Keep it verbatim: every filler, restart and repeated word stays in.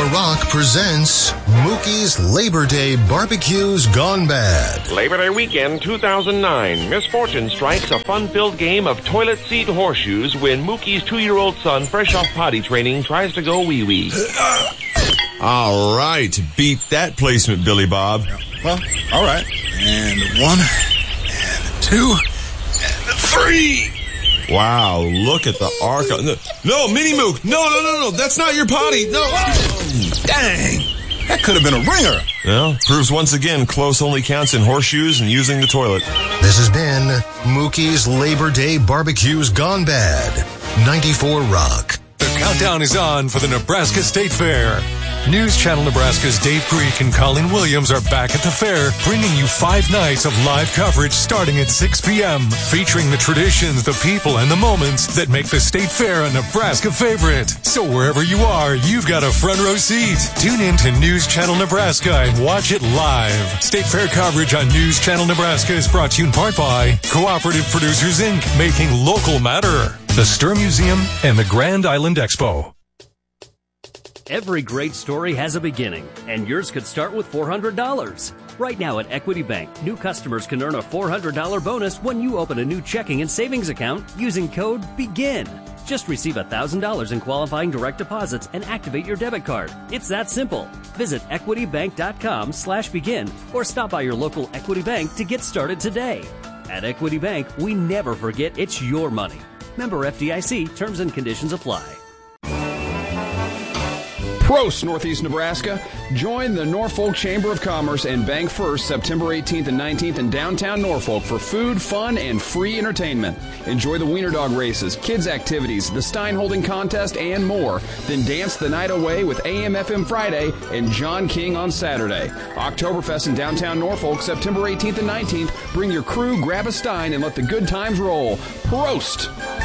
Rock presents Mookie's Labor Day Barbecues Gone Bad. Labor Day weekend two thousand nine. Misfortune strikes a fun-filled game of toilet seat horseshoes when Mookie's two-year-old son, fresh off potty training, tries to go wee-wee. All right. Beat that placement, Billy Bob. Well, all right. And one, and two, and three. Wow, look at the arc. No, no, Mini Mook. No, no, no, no. That's not your potty. No. Dang. That could have been a ringer. Well, proves once again close only counts in horseshoes and using the toilet. This has been Mookie's Labor Day Barbecues Gone Bad. ninety-four Rock. The countdown is on for the Nebraska State Fair. News Channel Nebraska's Dave Greek and Colin Williams are back at the fair, bringing you five nights of live coverage starting at six p.m., featuring the traditions, the people, and the moments that make the State Fair a Nebraska favorite. So wherever you are, you've got a front row seat. Tune in to News Channel Nebraska and watch it live. State Fair coverage on News Channel Nebraska is brought to you in part by Cooperative Producers, Incorporated, making local matter, the Stir Museum, and the Grand Island Expo. Every great story has a beginning, and yours could start with four hundred dollars. Right now at Equity Bank, new customers can earn a four hundred dollars bonus when you open a new checking and savings account using code BEGIN. Just receive one thousand dollars in qualifying direct deposits and activate your debit card. It's that simple. Visit equitybank.com slash begin or stop by your local Equity Bank to get started today. At Equity Bank, we never forget it's your money. Member F D I C, terms and conditions apply. Prost, Northeast Nebraska. Join the Norfolk Chamber of Commerce and Bank First September eighteenth and nineteenth in downtown Norfolk for food, fun, and free entertainment. Enjoy the Wiener Dog races, kids' activities, the Stein Holding Contest, and more. Then dance the night away with A M F M Friday and John King on Saturday. Oktoberfest in downtown Norfolk September eighteenth and nineteenth. Bring your crew, grab a Stein, and let the good times roll. Prost!